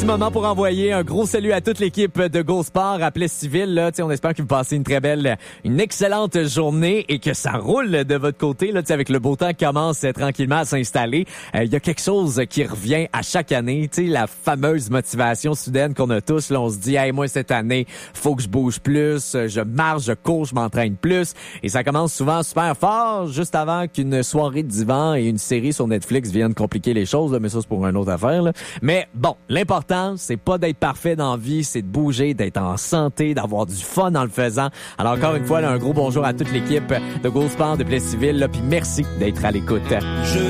Moment pour envoyer un gros salut à toute l'équipe de Go Sport à Plessisville. Là, on espère que vous passez une excellente journée et que ça roule de votre côté. Là, avec le beau temps qui commence tranquillement à s'installer. Il y a quelque chose qui revient à chaque année. La fameuse motivation soudaine qu'on a tous. Là, on se dit, hey, moi, cette année, faut que je bouge plus, je marche, je cours, je m'entraîne plus. Et ça commence souvent super fort, juste avant qu'une soirée de divan et une série sur Netflix viennent compliquer les choses. Là, mais ça, c'est pour une autre affaire. Là. Mais bon, l'important, c'est pas d'être parfait dans la vie, c'est de bouger, d'être en santé, d'avoir du fun en le faisant. Alors encore une fois, là, un gros bonjour à toute l'équipe de Go Sport de Plessisville, puis merci d'être à l'écoute.